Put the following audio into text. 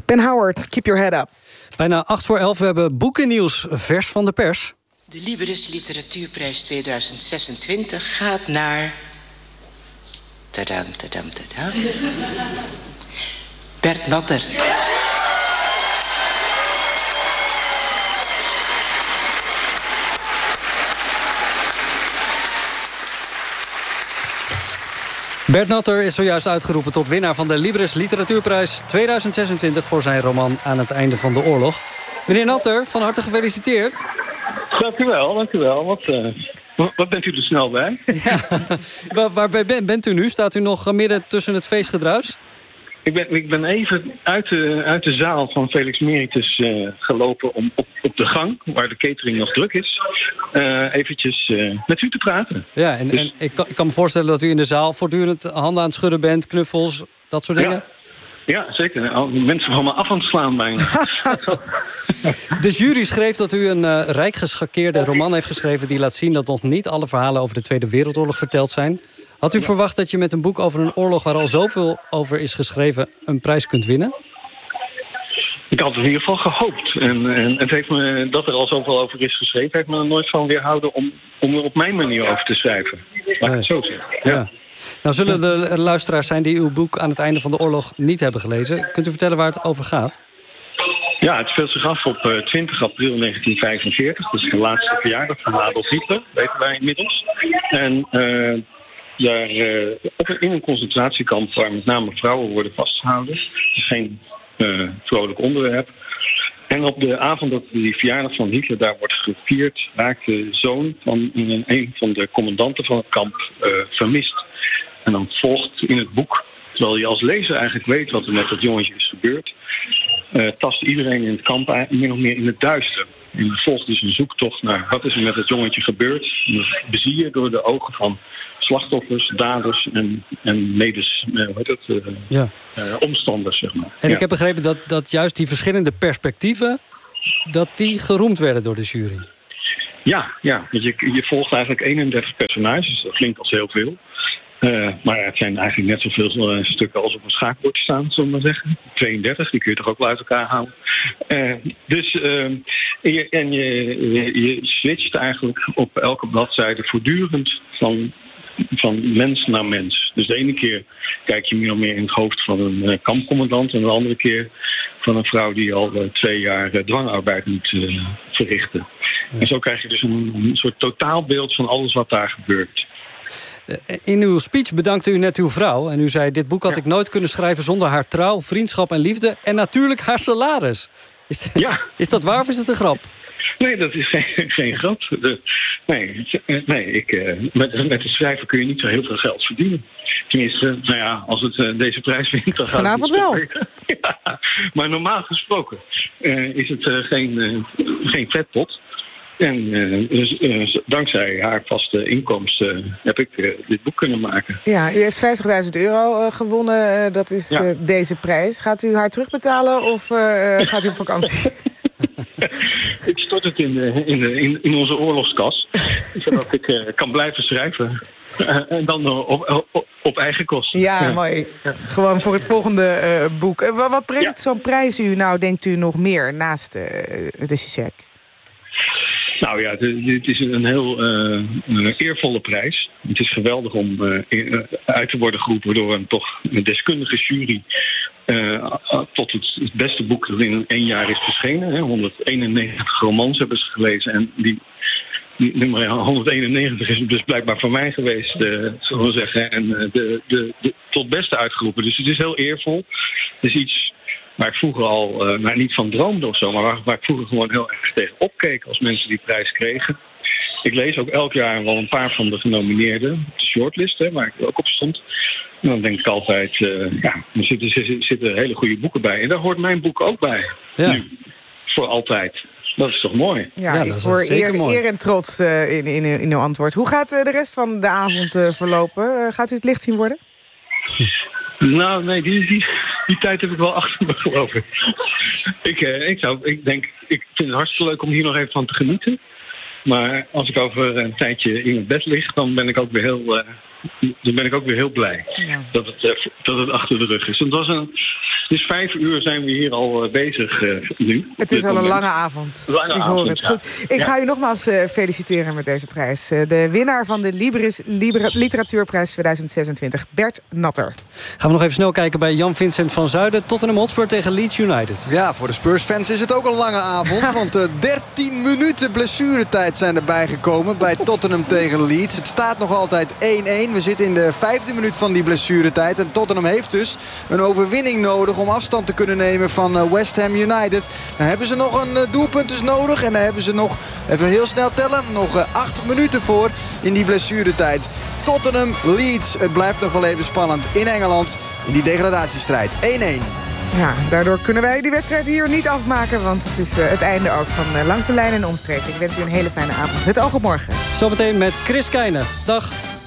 Ben Howard, keep your head up. Bijna 11:08, we hebben boekennieuws vers van de pers. De Libris Literatuurprijs 2026 gaat naar... Tadam, tadam, tadam. Bert Natter. Bert Natter is zojuist uitgeroepen tot winnaar van de Libris Literatuurprijs 2026... voor zijn roman Aan het einde van de oorlog. Meneer Natter, van harte gefeliciteerd. Dank u wel. Wat bent u er snel bij? Ja, waar bent u nu? Staat u nog midden tussen het feestgedruis? Ik ben even uit de zaal van Felix Meritus gelopen om op de gang, waar de catering nog druk is, eventjes met u te praten. Ja, en ik kan me voorstellen dat u in de zaal voortdurend handen aan het schudden bent, knuffels, dat soort dingen. Ja, zeker. Mensen van me af aan het slaan bijna. De jury schreef dat u een rijk geschakeerde roman heeft geschreven die laat zien dat nog niet alle verhalen over de Tweede Wereldoorlog verteld zijn. Had u verwacht dat je met een boek over een oorlog waar al zoveel over is geschreven een prijs kunt winnen? Ik had het in ieder geval gehoopt. En het heeft me, dat er al zoveel over is geschreven, heeft me er nooit van weerhouden om er op mijn manier over te schrijven. Laat ik het zo zeggen. Ja. Nou zullen er luisteraars zijn die uw boek Aan het einde van de oorlog niet hebben gelezen. Kunt u vertellen waar het over gaat? Ja, het speelt zich af op 20 april 1945. Dat is de laatste verjaardag van Adolf Hitler, weten wij inmiddels. En in een concentratiekamp waar met name vrouwen worden vastgehouden. Het is geen vrolijk onderwerp. En op de avond dat die verjaardag van Hitler daar wordt gevierd, raakt de zoon van een van de commandanten van het kamp vermist. En dan volgt in het boek, terwijl je als lezer eigenlijk weet wat er met dat jongetje is gebeurd, tast iedereen in het kamp min of meer in het duister. En er volgt dus een zoektocht naar wat is er met het jongetje gebeurd. En dat bezie je door de ogen van slachtoffers, daders en omstanders, zeg maar. En ik heb begrepen dat juist die verschillende perspectieven, dat die geroemd werden door de jury. Ja. Je volgt eigenlijk 31 personages. Dat klinkt als heel veel. Maar het zijn eigenlijk net zoveel stukken als op een schaakbord staan, zullen we maar zeggen. 32, die kun je toch ook wel uit elkaar halen. Je switcht eigenlijk op elke bladzijde voortdurend van mens naar mens. Dus de ene keer kijk je meer of meer in het hoofd van een kampcommandant en de andere keer van een vrouw die al 2 jaar dwangarbeid moet verrichten. Ja. En zo krijg je dus een soort totaalbeeld van alles wat daar gebeurt. In uw speech bedankte u net uw vrouw en u zei: dit boek had ik nooit kunnen schrijven zonder haar trouw, vriendschap en liefde en natuurlijk haar salaris. Is dat waar of is het een grap? Nee, dat is geen grap. Met het schrijven kun je niet zo heel veel geld verdienen. Tenminste, als het deze prijs wint, dan gaat vanavond wel. Ja, maar normaal gesproken is het geen vetpot. En dankzij haar vaste inkomsten heb ik dit boek kunnen maken. Ja, u heeft €50.000 gewonnen. Dat is deze prijs. Gaat u haar terugbetalen of gaat u op vakantie? Ik stort het in onze oorlogskas, zodat ik kan blijven schrijven. En dan op eigen kosten. Ja, mooi. Gewoon voor het volgende boek. Wat brengt zo'n prijs u nou, denkt u, nog meer naast de Zizek? Nou ja, dit is een heel eervolle prijs. Het is geweldig om uit te worden geroepen door een deskundige jury tot het beste boek dat in 1 jaar is verschenen. 191 romans hebben ze gelezen en die nummer 191 is dus blijkbaar van mij geweest, zullen we zeggen. En tot beste uitgeroepen. Dus het is heel eervol. Het is iets waar ik vroeger al, niet van droomde of zo, maar waar ik vroeger gewoon heel erg tegen opkeek als mensen die prijs kregen. Ik lees ook elk jaar wel een paar van de genomineerden, de shortlist, waar ik ook op stond. En dan denk ik altijd, er zitten hele goede boeken bij. En daar hoort mijn boek ook bij. Ja. Nu, voor altijd. Dat is toch mooi? Ja, ik hoor eer en trots in uw antwoord. Hoe gaat de rest van de avond verlopen? Gaat u het licht zien worden? Nou, nee, die tijd heb ik wel achter me, geloof ik. Ik vind het hartstikke leuk om hier nog even van te genieten. Maar als ik over een tijdje in het bed lig, dan ben ik ook weer heel blij dat het achter de rug is. Het was Dus 5 uur zijn we hier al bezig nu. Het is al een lange avond. Ik hoor het. Ja. Goed. Ik ga u nogmaals feliciteren met deze prijs. De winnaar van de Libris Literatuurprijs 2026, Bert Natter. Gaan we nog even snel kijken bij Jan-Vincent van Zuiden. Tottenham Hotspur tegen Leeds United. Ja, voor de Spurs-fans is het ook een lange avond. Want 13 minuten blessuretijd zijn erbij gekomen bij Tottenham tegen Leeds. Het staat nog altijd 1-1. We zitten in de 5e minuut van die blessuretijd. En Tottenham heeft dus een overwinning nodig om afstand te kunnen nemen van West Ham United. Dan hebben ze nog een doelpunt dus nodig. En dan hebben ze nog, even heel snel tellen, nog 8 minuten voor in die blessuretijd. Tottenham Leeds. Het blijft nog wel even spannend in Engeland in die degradatiestrijd. 1-1. Ja, daardoor kunnen wij die wedstrijd hier niet afmaken, want het is het einde ook van Langs de Lijn en Omstreken. Ik wens u een hele fijne avond. Het oog op morgen. Zometeen met Chris Keijne. Dag.